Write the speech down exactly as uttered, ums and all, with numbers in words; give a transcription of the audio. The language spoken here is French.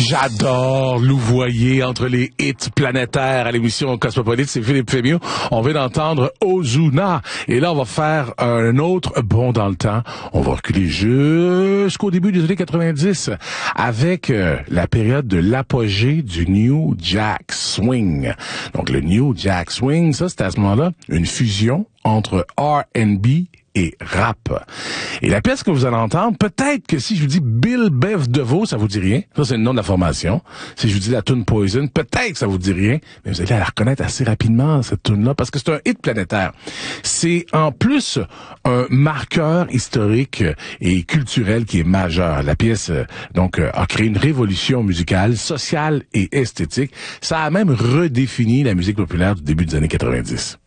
J'adore louvoyer entre les hits planétaires à l'émission Cosmopolite. C'est Philippe Fémieux. On vient d'entendre Ozuna. Et là, on va faire un autre bond dans le temps. On va reculer jusqu'au début des années quatre-vingt-dix avec euh, la période de l'apogée du New Jack Swing. Donc, le New Jack Swing, ça, c'était à ce moment-là une fusion entre R and B et rap. Et la pièce que vous allez entendre, peut-être que si je vous dis Bill Bev DeVoe, ça vous dit rien. Ça, c'est le nom de la formation. Si je vous dis la tune Poison, peut-être que ça vous dit rien. Mais vous allez la reconnaître assez rapidement, cette tune-là, parce que c'est un hit planétaire. C'est en plus un marqueur historique et culturel qui est majeur. La pièce, donc, a créé une révolution musicale, sociale et esthétique. Ça a même redéfini la musique populaire du début des années quatre-vingt-dix.